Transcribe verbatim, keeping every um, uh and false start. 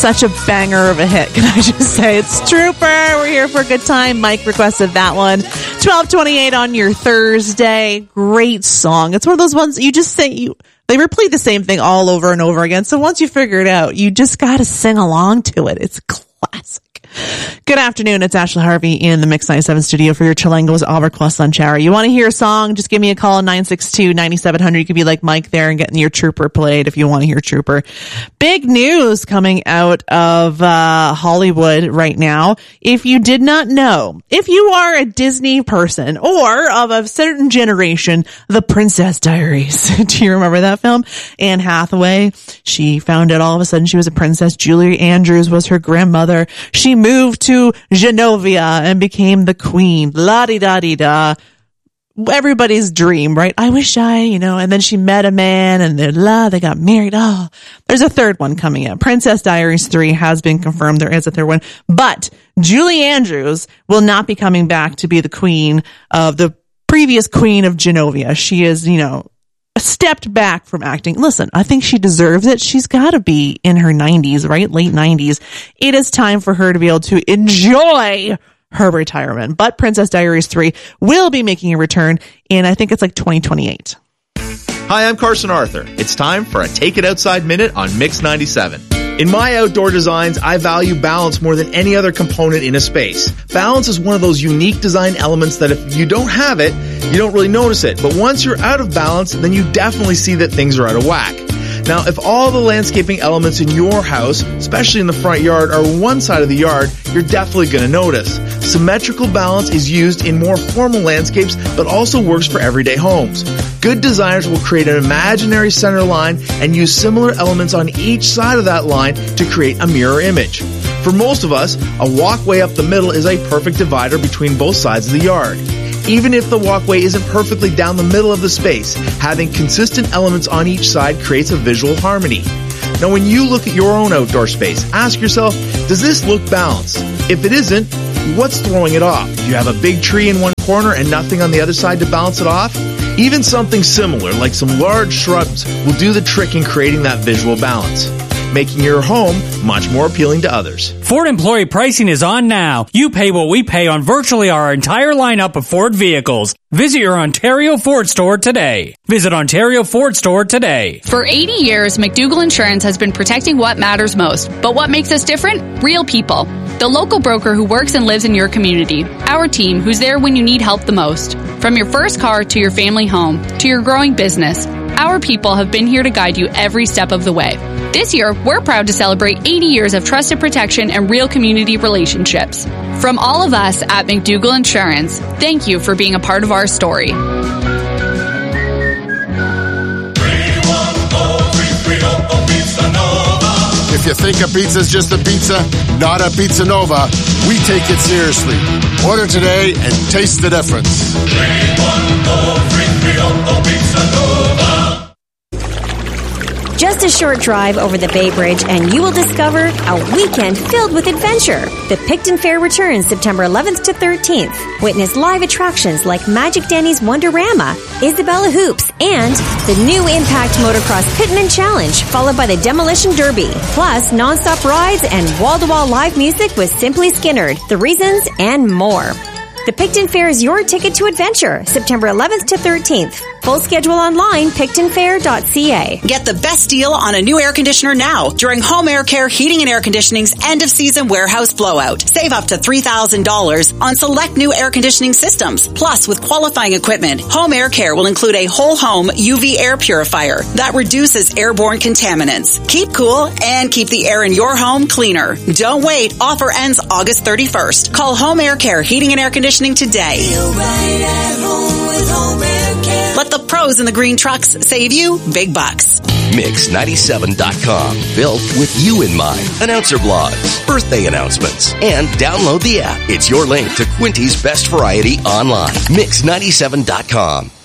Such a banger of a hit, can I just say? It's Trooper. We're here for a good time. Mike requested that one. twelve twenty-eight on your Thursday. Great song. It's one of those ones you just say, you, they replay the same thing all over and over again. So once you figure it out, you just got to sing along to it. It's classic. Good afternoon. It's Ashley Harvey in the Mix ninety-seven studio for your Chilangos Auberqua Lunch Hour. You want to hear a song? Just give me a call at nine six two, nine seven zero zero. You could be like Mike there and getting your Trooper played if you want to hear Trooper. Big news coming out of uh Hollywood right now. If you did not know, if you are a Disney person or of a certain generation, The Princess Diaries. Do you remember that film? Anne Hathaway, she found out all of a sudden she was a princess. Julie Andrews was her grandmother. She moved to Genovia and became the queen. La-di-da-di-da. Everybody's dream, right? I wish I, you know, and then she met a man and then la, they got married. Oh, there's a third one coming out. Princess Diaries three has been confirmed. There is a third one, but Julie Andrews will not be coming back to be the queen of the previous queen of Genovia. She is, you know, stepped back from acting. Listen, I think she deserves it. She's got to be in her nineties, right? Late nineties. It is time for her to be able to enjoy her retirement. But Princess Diaries three will be making a return in, I think it's like twenty twenty-eight. Hi, I'm Carson Arthur. It's time for a Take It Outside Minute on Mix ninety-seven. In my outdoor designs, I value balance more than any other component in a space. Balance is one of those unique design elements that if you don't have it, you don't really notice it. But once you're out of balance, then you definitely see that things are out of whack. Now, if all the landscaping elements in your house, especially in the front yard, are one side of the yard, you're definitely going to notice. Symmetrical balance is used in more formal landscapes, but also works for everyday homes. Good designers will create an imaginary center line and use similar elements on each side of that line to create a mirror image. For most of us, a walkway up the middle is a perfect divider between both sides of the yard. Even if the walkway isn't perfectly down the middle of the space, having consistent elements on each side creates a visual harmony. Now, when you look at your own outdoor space, ask yourself, does this look balanced? If it isn't, what's throwing it off? Do you have a big tree in one corner and nothing on the other side to balance it off? Even something similar, like some large shrubs, will do the trick in creating that visual balance, making your home much more appealing to others. Ford employee pricing is on now. You pay what we pay on virtually our entire lineup of Ford vehicles. Visit your Ontario Ford store today. Visit Ontario Ford store today. For eighty years, McDougall Insurance has been protecting what matters most. But what makes us different? Real people. The local broker who works and lives in your community. Our team who's there when you need help the most. From your first car to your family home to your growing business. Our people have been here to guide you every step of the way. This year, we're proud to celebrate eighty years of trusted protection and real community relationships. From all of us at McDougall Insurance, thank you for being a part of our story. If you think a pizza's just a pizza, not a Pizza Nova, we take it seriously. Order today and taste the difference. Just a short drive over the Bay Bridge and you will discover a weekend filled with adventure. The Picton Fair returns September eleventh to thirteenth. Witness live attractions like Magic Danny's Wonderama, Isabella Hoops, and the new Impact Motocross Pitman Challenge, followed by the Demolition Derby. Plus, non-stop rides and wall-to-wall live music with Simply Skinnerd, The Reasons, and more. The Picton Fair is your ticket to adventure, September eleventh to thirteenth. Full schedule online, picton fair dot c a. Get the best deal on a new air conditioner now during Home Air Care Heating and Air Conditioning's end-of-season warehouse blowout. Save up to three thousand dollars on select new air conditioning systems. Plus, with qualifying equipment, Home Air Care will include a whole-home U V air purifier that reduces airborne contaminants. Keep cool and keep the air in your home cleaner. Don't wait. Offer ends August thirty-first. Call Home Air Care Heating and Air Conditioning today. Feel right at home with Home Air Care. Let the pros in the green trucks save you big bucks. Mix ninety-seven dot com. Built with you in mind. Announcer blogs, birthday announcements, and download the app. It's your link to Quinty's best variety online. Mix ninety-seven dot com.